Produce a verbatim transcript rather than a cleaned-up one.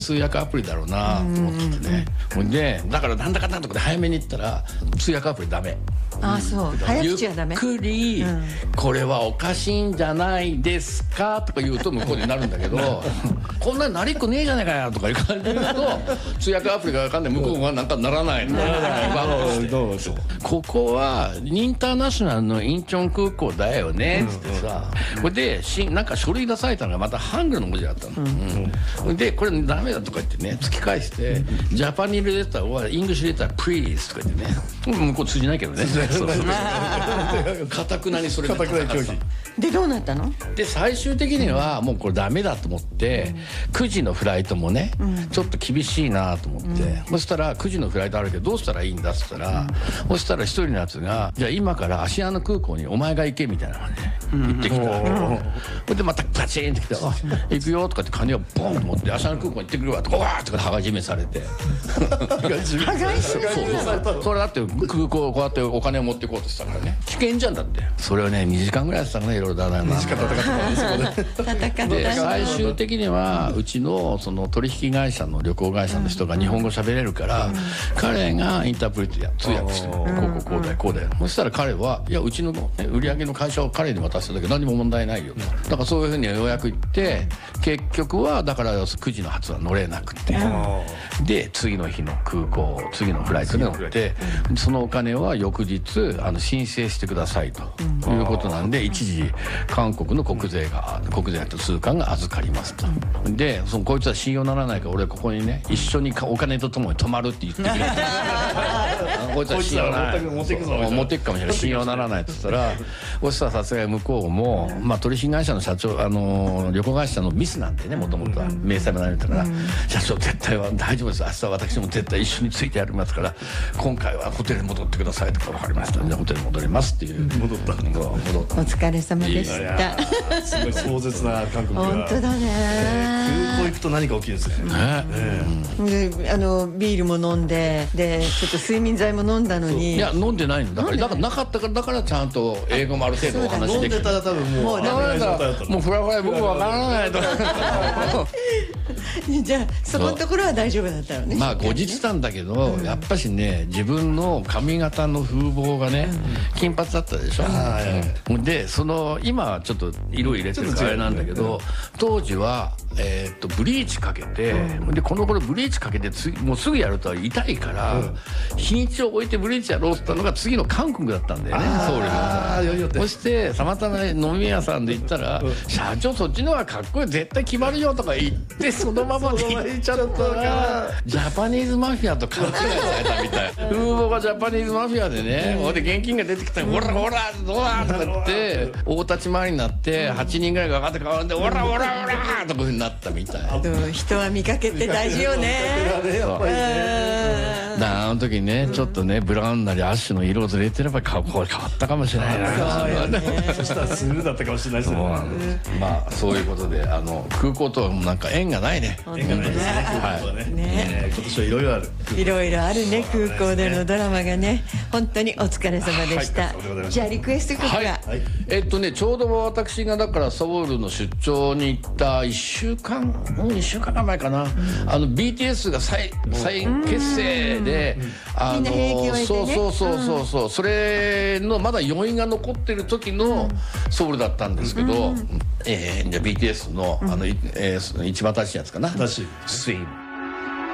通訳アプリだろうなと思っててね。ほんでだからなんだかなんだかで早めに行ったら通訳アプリダメ。 ああそう、早口はダメ。 ゆっくり、うん、これはおかしいんじゃないですかとか言うと向こうになるんだけどこんなになりっこねえじゃねえかよとかいう感じで言うと通訳アプリが分かんない向こうがなんかならないの。ここはインターナショナルのインチョン空港だよねっつってさ、これでしなんか書類出されたのがまたハングルの文字だったの。うんうん、でこれダメだとか言ってね突き返してジャパニーズレターはイングリッシュレタープリーズとか言ってね向こう通じないけどねかたくなにそれで拒否でどうなったの？ で最終的にはもうこれダメだと思って、うん、くじのフライトもね、うん、ちょっと厳しいなと思って、うん、そしたらくじのフライトあるけどどうしたらいいんだっつったら、うん、そしたら一人のやつがじゃあ今から芦屋の空港にお前が行けみたいな感じで行ってきた。それでまたパチンってきて「行くよ」とかって金をボンと持って芦屋の空港に行ってくるわとかわーとか羽交い締めされて羽交い締めそれだって空港こうやってお金を持っていこうとしたからね危険じゃんだって。それをねにじかんぐらいやってたのねいろいろだなにじかん戦ってたんですよね。で最終的にはうちのその取引会社の旅行会社の人が日本語喋れるから彼がインタープリティや通訳してこうこうこうだよこうだよ。そしたら彼はいやうちの売り上げの会社を彼に渡しただけ何も問題ないよと。だからそういうふうにようやく言って結局はだからくじの発は乗れなくてで次の日の空港次のフライトで乗ってそのお金は翌日あの申請してくださいということなんで一時韓国の国税が国税と通関が預かりますと。でそのこいつは信用ならないから俺ここにね一緒にお金とともに泊まるって言ってくれたこいつは信用ならない持っていくかもしれない信用ならないって言ったらそしたらさすがに向こうもまあ取引会社の社長あの旅行会社のミスなんでねもともとは明細もなれたから社長絶対は大丈夫です明日は私も絶対一緒についてやりますから今回はホテルに戻ってくださいとか分かりましたじゃあホテルに戻りますっていう戻った戻ったお疲れ様でした。 すごい壮絶な韓国が本当だね。 空港行くと何か起きるんですね。 であのビールも飲んででちょっと睡眠剤も飲んだのにいや飲んでないのだからだからなかったからだからちゃんと英語もある程度お話できる。 飲んでたら多分もうもうフラフラ僕わからないとじゃあそこのところは大丈夫だったのね。 まあ後日談だけどやっぱしね自分の髪型の風貌がね金髪だったでしょ。でその今はちょっと色入れてるからあれなんだけど当時はえー、とブリーチかけて、うん、でこの頃ブリーチかけてつもうすぐやると痛いから、うん、日にちを置いてブリーチやろうって言ったのが次の韓国だったんだよねソウルが。そしてたまたま飲み屋さんで行ったら、うん、社長そっちの方がかっこいい絶対決まるよとか言ってそのままで行っちゃったからジャパニーズマフィアと勘違いされたみたい。風貌がジャパニーズマフィアでねほ、うんで現金が出てきたら「ほらほらどうだ!」とか言って大立ち回りになってはちにんぐらいが上がって変わって「ほらほらほら!」とかなったみたい。 人は見かけって大事よね。 あの時ねちょっとねブラウンなりアッシュの色をずれてれば顔変わったかもしれないな。 そしたらスルーだったかもしれないですね。 まあそういうことであの空港とはなんか縁がないね。 縁がないですね。はいね今年はいろいろある。 いろいろあるね空港でのドラマがね本当にお疲れ様でした。じゃあリクエスト曲がえっとねちょうど私がだからソウルの出張に行ったいっしゅうかんもうにしゅうかん前かな、うん、あの ビーティーエス が再再結成で、あのそうそうそうそうそう、うん、それのまだ余韻が残ってる時のソウルだったんですけど、うん、えー、じゃあ ビーティーエス のあの、うん、えー、一番新しいやつかな、スイン